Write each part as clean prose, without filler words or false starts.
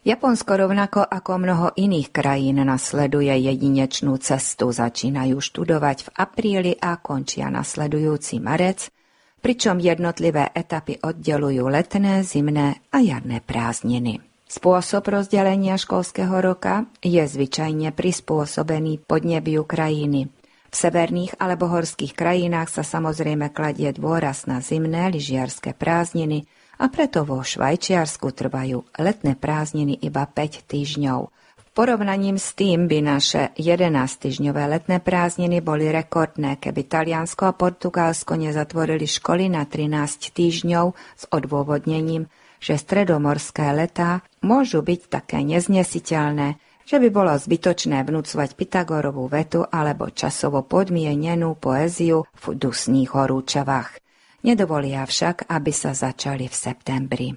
Japonsko rovnako ako mnoho iných krajín nasleduje jedinečnú cestu. Začínajú študovať v apríli a končia nasledujúci marec, pričom jednotlivé etapy oddelujú letné, zimné a jarné prázdniny. Spôsob rozdelenia školského roka je zvyčajne prispôsobený podnebiu krajiny. V severných alebo horských krajinách sa samozrejme kladie dôraz na zimné lyžiarske prázdniny, a preto vo Švajčiarsku trvajú letné prázdniny iba 5 týždňov. V porovnaní s tým by naše 11-týždňové letné prázdniny boli rekordné, keby Taliansko a Portugalsko nezatvorili školy na 13 týždňov s odôvodnením, že stredomorské letá môžu byť také neznesiteľné, že by bolo zbytočné vnúcovať Pythagorovú vetu alebo časovo podmienenú poéziu v dusných horúčavách. Nedovolia však, aby sa začali v septembri.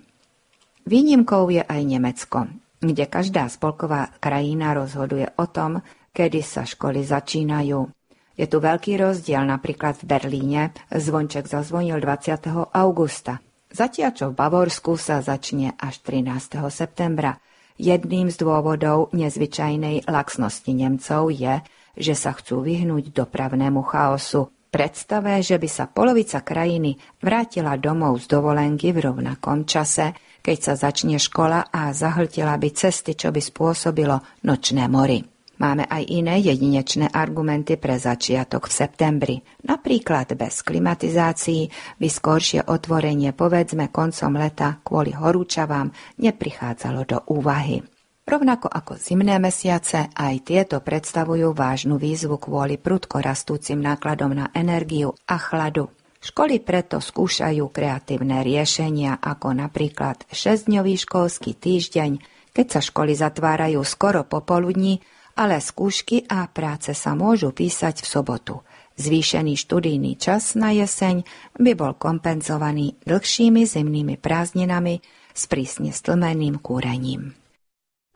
Výnimkou je aj Nemecko, kde každá spolková krajina rozhoduje o tom, kedy sa školy začínajú. Je tu veľký rozdiel, napríklad v Berlíne zvonček zazvonil 20. augusta. Zatiaľ čo v Bavorsku sa začne až 13. septembra. Jedným z dôvodov nezvyčajnej laxnosti Nemcov je, že sa chcú vyhnúť dopravnému chaosu. Predstave, že by sa polovica krajiny vrátila domov z dovolenky v rovnakom čase, keď sa začne škola a zahltila by cesty, čo by spôsobilo nočné mory. Máme aj iné jedinečné argumenty pre začiatok v septembri. Napríklad bez klimatizácií by skôršie otvorenie povedzme koncom leta kvôli horúčavám neprichádzalo do úvahy. Rovnako ako zimné mesiace, aj tieto predstavujú vážnu výzvu kvôli prudko rastúcim nákladom na energiu a chladu. Školy preto skúšajú kreatívne riešenia, ako napríklad 6-dňový školský týždeň, keď sa školy zatvárajú skoro popoludní, ale skúšky a práce sa môžu písať v sobotu. Zvýšený študijný čas na jeseň by bol kompenzovaný dlhšími zimnými prázdninami s prísne stlmeným kúrením.